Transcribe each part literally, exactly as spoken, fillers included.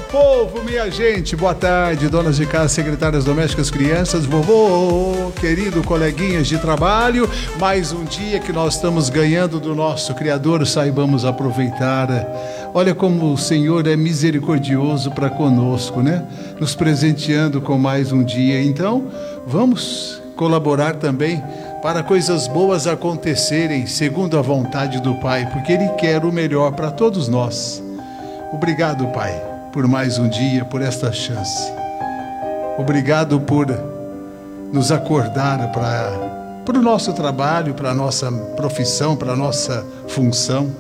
povo, minha gente, boa tarde, donas de casa, secretárias domésticas, crianças, vovô, querido, coleguinhas de trabalho. Mais um dia que nós estamos ganhando do nosso Criador, saibamos aproveitar. Olha como o Senhor é misericordioso para conosco, né? Nos presenteando com mais um dia. Então, vamos colaborar também para coisas boas acontecerem segundo a vontade do Pai, porque Ele quer o melhor para todos nós. Obrigado, Pai, por mais um dia, por esta chance. Obrigado por nos acordar para, para o nosso trabalho, para a nossa profissão, para a nossa função.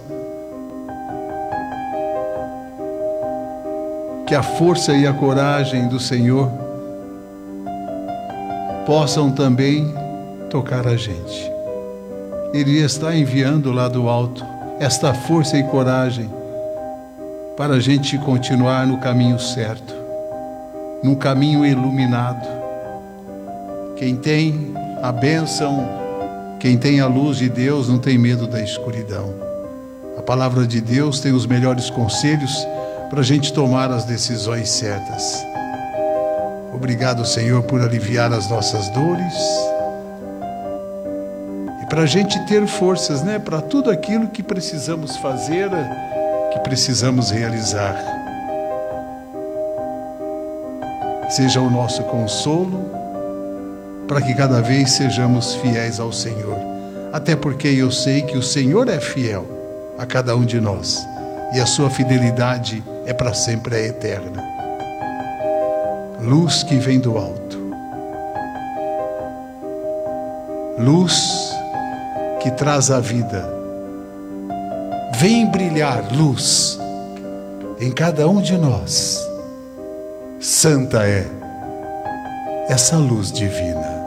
Que a força e a coragem do Senhor possam também tocar a gente. Ele está enviando lá do alto esta força e coragem para a gente continuar no caminho certo, num caminho iluminado. Quem tem a bênção, quem tem a luz de Deus, não tem medo da escuridão. A palavra de Deus tem os melhores conselhos para a gente tomar as decisões certas. Obrigado, Senhor, por aliviar as nossas dores e para a gente ter forças, né, para tudo aquilo que precisamos fazer, que precisamos realizar. Seja o nosso consolo para que cada vez sejamos fiéis ao Senhor. Até porque eu sei que o Senhor é fiel a cada um de nós e a sua fidelidade é para sempre, é eterna. Luz que vem do alto. Luz que traz a vida. Vem brilhar luz em cada um de nós. Santa é essa luz divina.